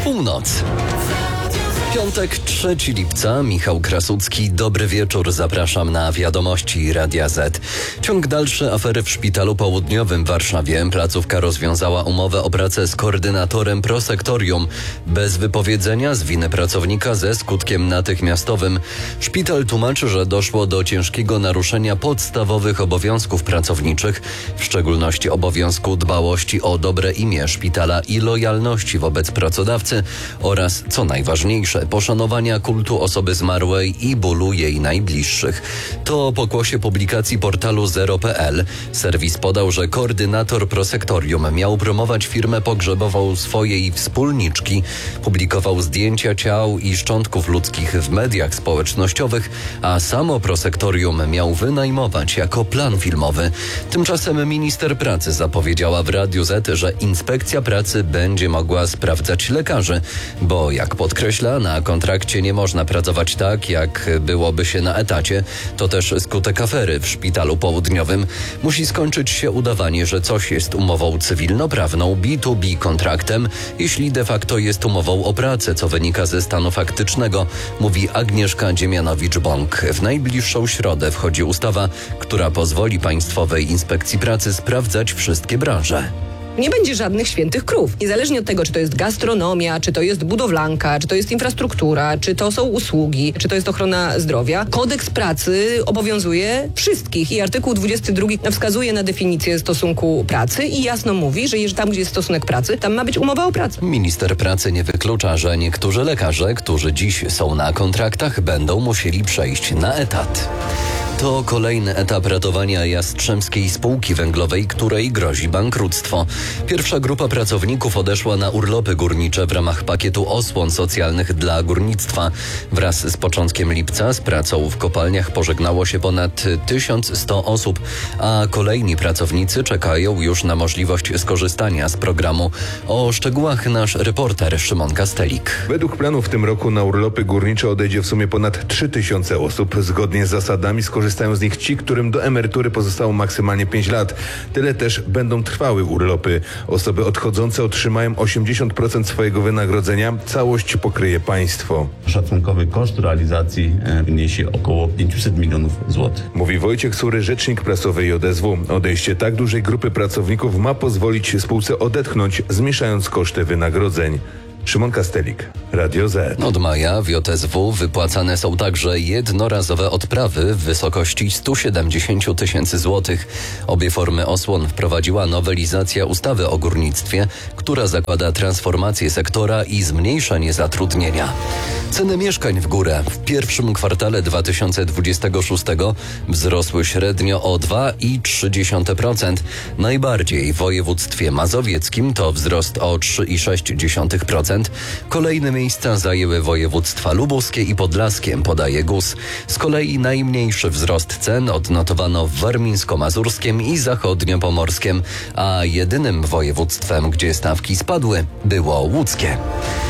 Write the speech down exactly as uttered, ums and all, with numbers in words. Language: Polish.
Północ. Piątek, trzeciego lipca, Michał Krasucki. Dobry wieczór, zapraszam na wiadomości Radia Z. Ciąg dalszy afery w Szpitalu Południowym w Warszawie. Placówka rozwiązała umowę o pracę z koordynatorem prosektorium. Bez wypowiedzenia z winy pracownika ze skutkiem natychmiastowym. Szpital tłumaczy, że doszło do ciężkiego naruszenia podstawowych obowiązków pracowniczych, w szczególności obowiązku dbałości o dobre imię szpitala i lojalności wobec pracodawcy oraz, co najważniejsze, poszanowania kultu osoby zmarłej i bólu jej najbliższych. To o pokłosie publikacji portalu zero kropka p l. Serwis podał, że koordynator prosektorium miał promować firmę pogrzebową swojej wspólniczki, publikował zdjęcia ciał i szczątków ludzkich w mediach społecznościowych, a samo prosektorium miał wynajmować jako plan filmowy. Tymczasem minister pracy zapowiedziała w Radiu Z, że inspekcja pracy będzie mogła sprawdzać lekarzy, bo jak podkreśla, na kontrakcie nie można pracować tak, jak byłoby się na etacie. To też skutek afery w Szpitalu Południowym. Musi skończyć się udawanie, że coś jest umową cywilnoprawną, B dwa B kontraktem, jeśli de facto jest umową o pracę, co wynika ze stanu faktycznego, mówi Agnieszka Dziemianowicz-Bąk. W najbliższą środę wchodzi ustawa, która pozwoli Państwowej Inspekcji Pracy sprawdzać wszystkie branże. Nie będzie żadnych świętych krów. Niezależnie od tego, czy to jest gastronomia, czy to jest budowlanka, czy to jest infrastruktura, czy to są usługi, czy to jest ochrona zdrowia. Kodeks pracy obowiązuje wszystkich i artykuł dwudziesty drugi wskazuje na definicję stosunku pracy i jasno mówi, że jeżeli tam, gdzie jest stosunek pracy, tam ma być umowa o pracę. Minister pracy nie wyklucza, że niektórzy lekarze, którzy dziś są na kontraktach, będą musieli przejść na etat. To kolejny etap ratowania Jastrzębskiej Spółki Węglowej, której grozi bankructwo. Pierwsza grupa pracowników odeszła na urlopy górnicze w ramach pakietu osłon socjalnych dla górnictwa. Wraz z początkiem lipca z pracą w kopalniach pożegnało się ponad tysiąc sto osób, a kolejni pracownicy czekają już na możliwość skorzystania z programu. O szczegółach nasz reporter Szymon Kastelik. Według planu w tym roku na urlopy górnicze odejdzie w sumie ponad trzy tysiące osób. Zgodnie z zasadami skorzystają Korzystają z nich ci, którym do emerytury pozostało maksymalnie pięć lat. Tyle też będą trwały urlopy. Osoby odchodzące otrzymają osiemdziesiąt procent swojego wynagrodzenia. Całość pokryje państwo. Szacunkowy koszt realizacji wyniesie około pięćset milionów złotych. Mówi Wojciech Sury, rzecznik prasowy J S W. Odejście tak dużej grupy pracowników ma pozwolić spółce odetchnąć, zmniejszając koszty wynagrodzeń. Szymon Kastelik, Radio Z. Od maja w J S W wypłacane są także jednorazowe odprawy w wysokości sto siedemdziesiąt tysięcy złotych. Obie formy osłon wprowadziła nowelizacja ustawy o górnictwie, która zakłada transformację sektora i zmniejszenie zatrudnienia. Ceny mieszkań w górę. W pierwszym kwartale dwa tysiące dwudziestego szóstego wzrosły średnio o dwa i trzy dziesiąte procent. Najbardziej w województwie mazowieckim to wzrost o trzy i sześć dziesiątych procent. Kolejne miejsca zajęły województwa lubuskie i podlaskie, podaje G U S. Z kolei najmniejszy wzrost cen odnotowano w warmińsko-mazurskiem i zachodniopomorskiem, a jedynym województwem, gdzie stawki spadły, było łódzkie.